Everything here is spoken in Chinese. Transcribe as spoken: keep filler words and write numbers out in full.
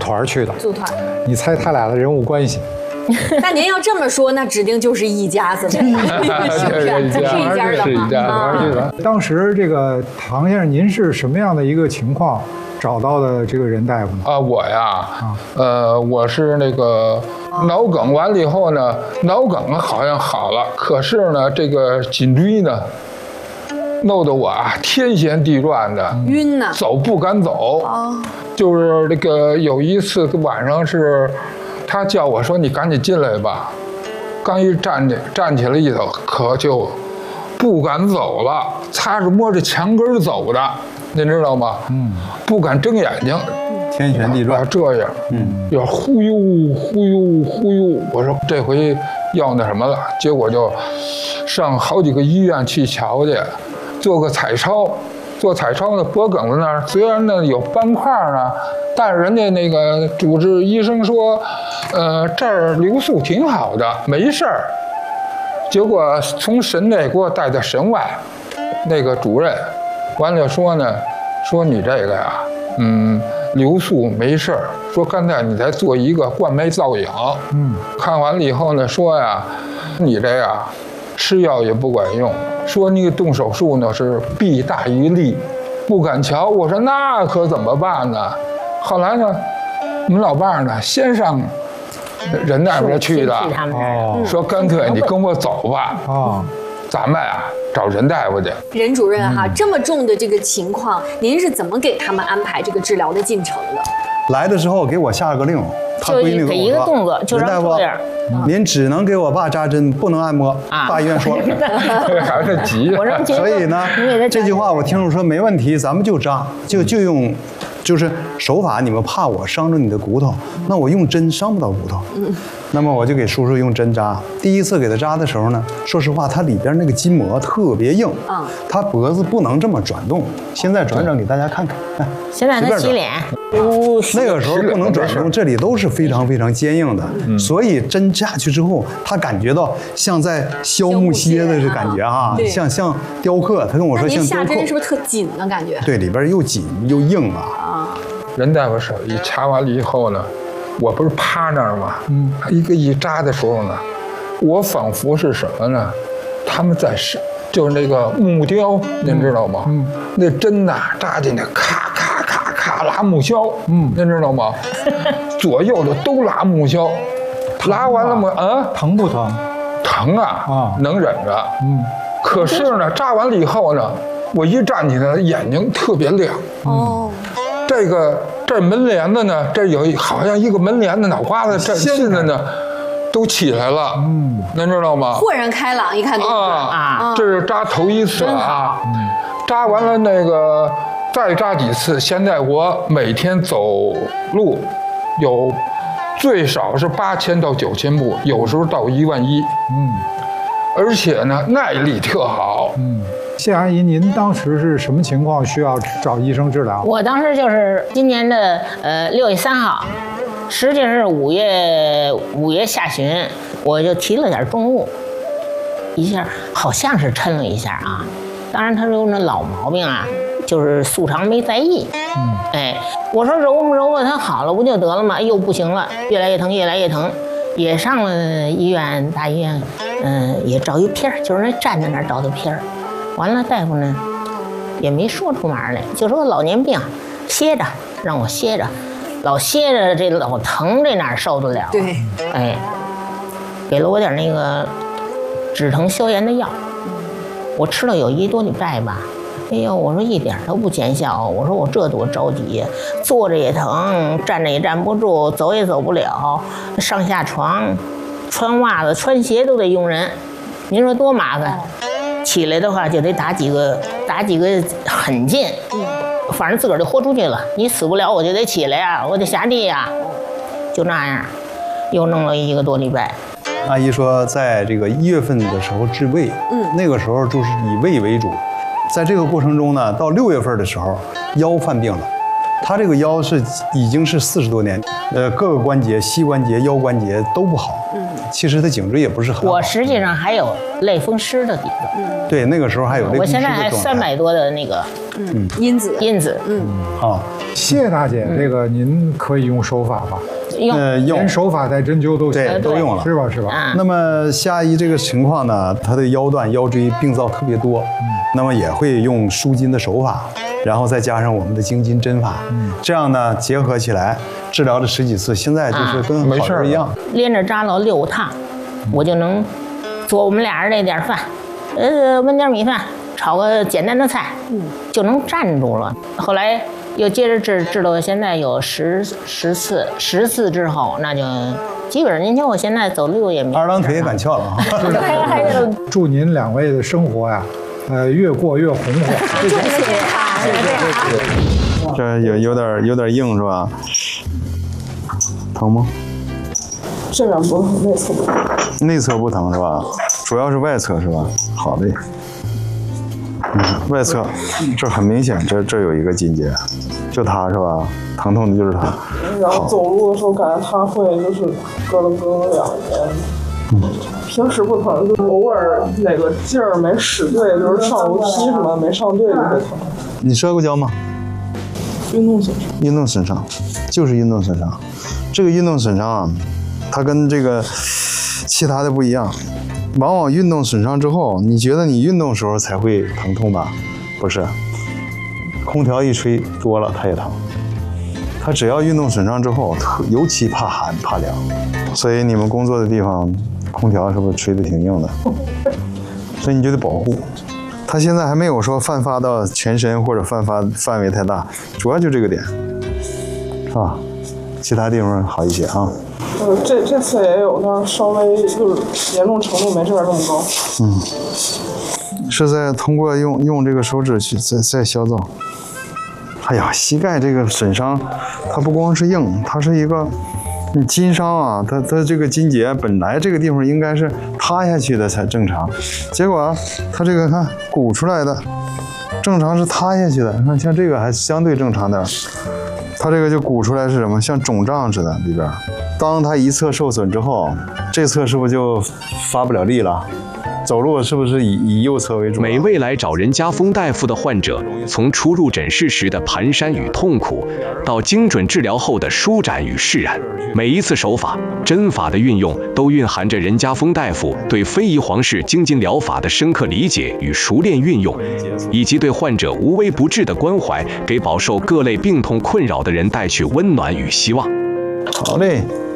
团去的。 组团。 你猜他俩的人物关系？ 那您要这么说，那指定就是一家子的，是不是？是一家的吗？ 当时这个唐先生，您是什么样的一个情况找到的这个任大夫呢？ 啊，我呀，呃，我是那个脑梗完了以后呢，脑梗好像好了，可是呢，这个颈椎呢，弄得我啊天旋地转的， 晕呐， 走不敢走。 哦， 就是那个有一次晚上是。他叫我说：“你赶紧进来吧。”刚一站起站起来一走，可就不敢走了，擦着摸着墙根走的，您知道吗？嗯，不敢睁眼睛， 天旋地转， 这样，嗯，要忽悠忽悠忽悠。我说这回要那什么了，结果就上好几个医院去瞧去，做个彩超。做彩超呢，脖梗子那儿虽然呢有斑块呢，但是人家那个主治医生说，呃，这儿流速挺好的，没事儿。结果从神内给我带到神外，那个主任完了说呢，说你这个呀，嗯，流速没事儿，说刚才你再做一个冠脉造影，嗯，看完了以后呢，说呀，你这呀吃药也不管用。说那个动手术呢是弊大于利，不敢瞧。我说那可怎么办呢？后来呢，我们老伴儿呢先上任大夫去的，哦，说干脆你跟我走吧，哦，咱们啊找任大夫去。 任主任哈，这么重的这个情况，您是怎么给他们安排这个治疗的进程的？ 来的时候给我下了个令，他闺女给一个动作，就让这样。 您只能给我爸扎针，不能按摩。大医院说了， 孩子急。 所以呢，这句话我听着说没问题，咱们就扎，就就用，就是手法。你们怕我伤着你的骨头，那我用针伤不到骨头。嗯，那么我就给叔叔用针扎。第一次给他扎的时候呢，说实话，他里边那个筋膜特别硬，啊，他脖子不能这么转动。现在转转给大家看看。 现在他洗脸。 那个时候不能转动，这里都是非常非常坚硬的，所以针下去之后，他感觉到像在削木楔的这感觉啊，像像雕刻。他跟我说像雕刻。 下针是不是特紧呢？感觉？ 对，里边又紧又硬啊。 啊。 任大夫手一插完了以后呢，我不是趴那儿吗？嗯。一个一扎的时候呢，我仿佛是什么呢？他们在是就是那个木雕，您知道吗？嗯。那针呐扎进去，咔咔咔。咔拉木销，嗯，您知道吗？左右的都拉木销，拉完了吗？啊， 疼不疼？ 疼啊，啊，能忍着，嗯。可是呢，扎完了以后呢，我一站起来，眼睛特别亮。哦，这个这门帘子呢，这有好像一个门帘子脑瓜子这现在呢，都起来了，嗯，您知道吗？ 豁然开朗，一看都啊啊，这是扎头一次啊，扎完了那个。再扎几次，现在我每天走路有最少是八千到九千步，有时候到一万一。嗯，而且呢耐力特好。嗯， 谢阿姨，您当时是什么情况需要找医生治疗？ 我当时就是今年的呃六月三号，实际是五月五月下旬，我就提了点重物，一下好像是抻了一下啊。当然他说那老毛病啊。就是素常没在意，嗯，哎，我说揉吧揉吧，它好了不就得了吗？又不行了，越来越疼，越来越疼，也上了医院，大医院，嗯、呃，也照一片儿，就是那站在那儿照的片儿。完了，大夫呢也没说出门来，就说老年病，歇着，让我歇着，老歇着这老疼，这哪受得了？ 对， 哎，给了我点那个止疼消炎的药，我吃了有一多礼拜吧。哎呦，我说一点都不见效，我说我这多着急呀，坐着也疼，站着也站不住，走也走不了，上下床，穿袜子、穿鞋都得用人，您说多麻烦。起来的话就得打几个打几个狠劲，反正自个儿就豁出去了。你死不了，我就得起来呀，我得下地呀，就那样，又弄了一个多礼拜。 阿姨说，在这个一月份的时候治胃，嗯，那个时候就是以胃为主。在这个过程中呢，到六月份的时候，腰犯病了。他这个腰是已经是四十多年，呃，各个关节、膝关节、腰关节都不好。嗯，其实他颈椎也不是很好。 我实际上还有类风湿的底子。嗯， 对，那个时候还有类风湿的状态。 我现在还三百多的那个， 嗯，因子， 因子， 嗯，啊， 谢大姐，这个您可以用手法吧？ 用呃，用连手法带针灸都行， 对都用了， 是吧？是吧？ 啊那么夏姨这个情况呢，她的腰段、腰椎病灶特别多，那么也会用舒筋的手法，然后再加上我们的经筋针法，这样呢结合起来治疗了十几次，现在就是跟没事儿好人一样。 连着扎了六趟，我就能做我们俩人这点饭，呃，焖点米饭，炒个简单的菜，就能站住了。后来又接着治，治到现在有十十次，十次之后，那就基本上，您瞧我现在走路也没二郎腿也敢翘了啊！ 祝您两位的生活呀，呃，越过越红火。 祝你们健康，对对啊。 这有有点有点硬是吧？疼吗？ 这边不疼，内侧不疼。 内侧不疼是吧？主要是外侧是吧？好嘞。嗯，外侧这很明显，这这有一个筋结，就它是吧？疼痛的就是它。 然后走路的时候感觉它会就是咯噔咯噔两年。嗯，平时不疼，就偶尔哪个劲儿没使对，就是上楼梯什么没上对就会疼。 你摔过跤吗？ 运动损伤。 运动损伤，就是运动损伤。这个运动损伤啊，它跟这个其他的不一样。往往运动损伤之后，你觉得你运动时候才会疼痛吧？不是，空调一吹多了它也疼。它只要运动损伤之后，尤其怕寒怕凉。所以你们工作的地方，空调是不是吹得挺硬的？所以你就得保护。它现在还没有说泛发到全身或者泛发范围太大，主要就这个点，是吧？其他地方好一些啊。 呃，这这次也有，但是稍微就是严重程度没这边那么高。 嗯，是在通过用用这个手指去再再消燥。哎呀，膝盖这个损伤，它不光是硬，它是一个你筋伤啊，它它这个筋结本来这个地方应该是塌下去的才正常，结果啊，它这个看鼓出来的，正常是塌下去的。你看像这个还相对正常点，它这个就鼓出来是什么？像肿胀似的里边。当它一侧受损之后，这侧是不是就发不了力了？走路是不是以以右侧为主？ 每位来找任家峰大夫的患者，从初入诊室时的蹒跚与痛苦，到精准治疗后的舒展与释然，每一次手法、针法的运用，都蕴含着任家峰大夫对非遗皇式经筋疗法的深刻理解与熟练运用，以及对患者无微不至的关怀，给饱受各类病痛困扰的人带去温暖与希望。 好嘞。